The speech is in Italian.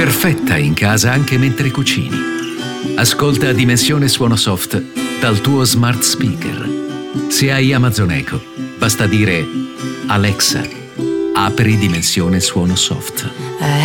Perfetta in casa anche mentre cucini. Ascolta Dimensione Suono Soft dal tuo smart speaker. Se hai Amazon Echo, basta dire Alexa, apri Dimensione Suono Soft.